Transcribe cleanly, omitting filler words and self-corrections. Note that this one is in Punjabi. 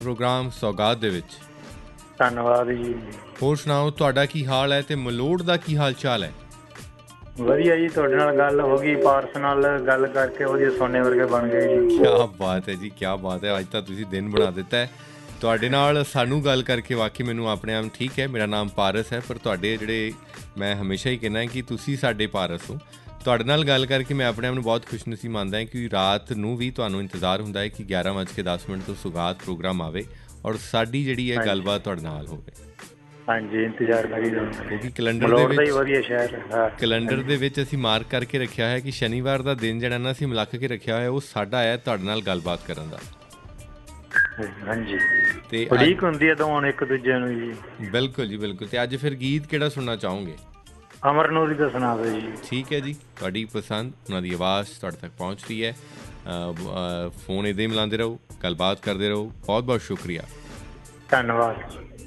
ਪ੍ਰੋਗਰਾਮ ਸੌਗਾਤ ਦੇ ਵਿੱਚ। ਧੰਨਵਾਦ ਜੀ। ਹੋਰ ਸੁਣਾਓ, ਤੁਹਾਡਾ ਕੀ ਹਾਲ ਹੈ ਤੇ ਮਲੋਟ ਦਾ ਕੀ ਹਾਲ ਚਾਲ ਹੈ? ਵਧੀਆ ਜੀ, ਤੁਹਾਡੇ ਨਾਲ ਗੱਲ ਹੋ ਗਈ, ਪਾਰਸ ਨਾਲ ਗੱਲ ਕਰਕੇ ਉਹਦੇ ਸੋਨੇ ਵਰਗੇ ਬਣ ਗਏ ਜੀ। ਕਿਆ ਬਾਤ ਹੈ ਜੀ, ਕਿਆ ਬਾਤ ਹੈ। ਅੱਜ ਤਾਂ ਤੁਸੀਂ ਦਿਨ ਬਣਾ ਦਿੱਤਾ ਹੈ। ਤੁਹਾਡੇ ਨਾਲ ਸਾਨੂੰ ਗੱਲ ਕਰਕੇ ਵਾਕਈ ਮੈਨੂੰ ਆਪਣੇ ਆਪ ਠੀਕ ਹੈ। ਮੇਰਾ ਨਾਮ ਪਾਰਸ ਹੈ, ਪਰ ਤੁਹਾਡੇ ਜਿਹੜੇ ਮੈਂ ਹਮੇਸ਼ਾ ਹੀ ਕਹਿੰਦਾ ਕਿ ਤੁਸੀਂ ਸਾਡੇ ਪਾਰਸ ਹੋ। ਤੁਹਾਡੇ ਨਾਲ ਗੱਲ ਕਰਕੇ ਮੈਂ ਆਪਣੇ ਆਪ ਨੂੰ ਬਹੁਤ ਖੁਸ਼ਨਸੀਬ ਮੰਨਦਾ ਕਿ ਰਾਤ ਨੂੰ ਵੀ ਤੁਹਾਨੂੰ ਇੰਤਜ਼ਾਰ ਹੁੰਦਾ ਹੈ ਕਿ 11:10 ਤੋਂ ਸੁਗਾਤ ਪ੍ਰੋਗਰਾਮ ਆਵੇ ਔਰ ਸਾਡੀ ਜਿਹੜੀ ਹੈ ਗੱਲਬਾਤ ਤੁਹਾਡੇ ਨਾਲ ਹੋਵੇ। ਹਾਂਜੀ, ਇੰਤਜ਼ਾਰ ਕਰੀ ਕਿਉਂਕਿ ਕੈਲੰਡਰ ਦੇ ਵਿੱਚ ਅਸੀਂ ਮਾਰਕ ਕਰਕੇ ਰੱਖਿਆ ਹੋਇਆ ਕਿ ਸ਼ਨੀਵਾਰ ਦਾ ਦਿਨ ਜਿਹੜਾ ਨਾ ਅਸੀਂ ਮਿਲਕ ਕੇ ਰੱਖਿਆ ਹੋਇਆ ਉਹ ਸਾਡਾ ਹੈ ਤੁਹਾਡੇ ਨਾਲ ਗੱਲਬਾਤ ਕਰਨ ਦਾ। ਹਾਂਜੀ, ਤੇ ਉਡੀਕ ਹੁੰਦੀ ਹੈ ਦੋਵਾਂ ਨੂੰ ਇੱਕ ਦੂਜੇ ਨੂੰ ਜੀ। ਬਿਲਕੁਲ ਜੀ, ਬਿਲਕੁਲ। ਤੇ ਅੱਜ ਫਿਰ ਗੀਤ ਕਿਹੜਾ ਸੁਣਨਾ ਚਾਹੋਗੇ? ਅਮਰ ਨੂਰੀ ਦਾ ਸੁਣਾ ਦਿਓ ਜੀ। ਠੀਕ ਹੈ ਜੀ, ਤੁਹਾਡੀ ਪਸੰਦ, ਉਹਨਾਂ ਦੀ ਆਵਾਜ਼ ਤੁਹਾਡੇ ਤੱਕ ਪਹੁੰਚ ਰਹੀ ਹੈ। ਫੋਨ ਇੱਦਾਂ ਹੀ ਮਿਲਾਉਂਦੇ ਰਹੋ, ਗੱਲਬਾਤ ਕਰਦੇ ਰਹੋ। ਬਹੁਤ ਬਹੁਤ ਸ਼ੁਕਰੀਆ, ਧੰਨਵਾਦ।